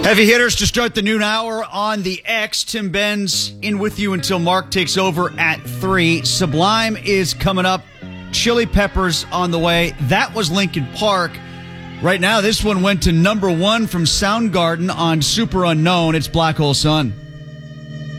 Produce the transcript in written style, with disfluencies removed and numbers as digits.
Heavy hitters to start the noon hour on the X. Tim Benz in with you until Mark takes over at 3. Sublime is coming up. Chili Peppers on the way. That was Linkin Park. Right now, this one went to number 1 from Soundgarden on Super Unknown. It's Black Hole Sun.